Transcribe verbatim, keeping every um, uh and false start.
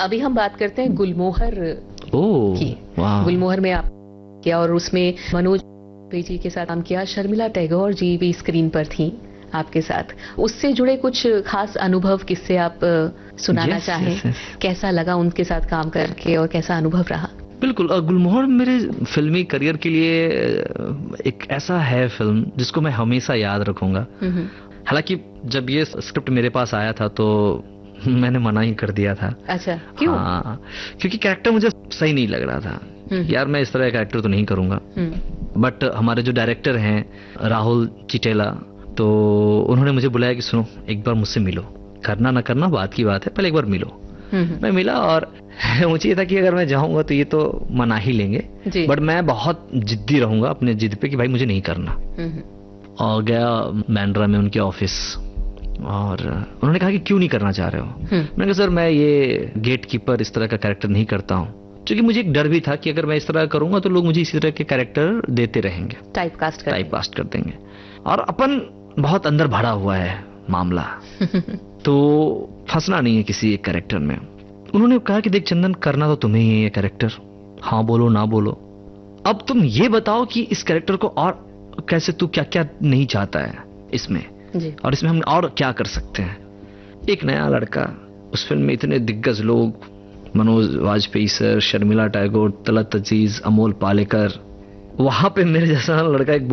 अभी हम बात करते हैं गुलमोहर ओह की। वाह। गुलमोहर में आप किया और उसमें मनोज जी के साथ काम किया, शर्मिला टैगोर जी भी स्क्रीन पर थी आपके साथ। उससे जुड़े कुछ खास अनुभव किससे आप अ, सुनाना yes, चाहें? yes, yes. कैसा लगा उनके साथ काम करके और कैसा अनुभव रहा? बिल्कुल, गुलमोहर मेरे फिल्मी करियर के लिए एक ऐसा है फिल्म जिसको मैं हमेशा याद रखूंगा। हालांकि जब ये स्क्रिप्ट मेरे पास आया था तो मैंने मना ही कर दिया था। अच्छा, क्यों? हाँ, क्योंकि कैरेक्टर मुझे सही नहीं लग रहा था। यार मैं इस तरह का कैरेक्टर तो नहीं करूंगा। बट हमारे जो डायरेक्टर हैं राहुल चिटेला, तो उन्होंने मुझे बुलाया कि सुनो एक बार मुझसे मिलो, करना ना करना बात की बात है, पहले एक बार मिलो। मैं मिला और मुझे ये था कि अगर मैं जाऊंगा तो ये तो मना ही लेंगे, बट मैं बहुत जिद्दी रहूंगा अपने जिद पे कि भाई मुझे नहीं करना। और गया बैंड्रा में उनके ऑफिस और उन्होंने कहा कि क्यों नहीं करना चाह रहे हो? मैंने कहा सर मैं ये गेट कीपर इस तरह का कैरेक्टर नहीं करता हूँ, क्योंकि मुझे एक डर भी था कि अगर मैं इस तरह करूंगा तो लोग मुझे इसी तरह के कैरेक्टर देते रहेंगे, टाइप कास्ट कर टाइप कास्ट कर देंगे, और अपन बहुत अंदर भरा हुआ है मामला तो फंसना नहीं है किसी एक कैरेक्टर में। उन्होंने कहा कि देख चंदन, करना तो तुम्हें ही है ये कैरेक्टर, हाँ बोलो ना बोलो, अब तुम ये बताओ कि इस कैरेक्टर को और कैसे, तू क्या क्या नहीं चाहता है इसमें जी। और इसमें हम और क्या कर सकते हैं। एक नया लड़का, उस फिल्म में इतने दिग्गज लोग, मनोज वाजपेयी सर, शर्मिला टैगोर, तलत अजीज, अमोल पालेकर, वहां पे मेरे जैसा लड़का एक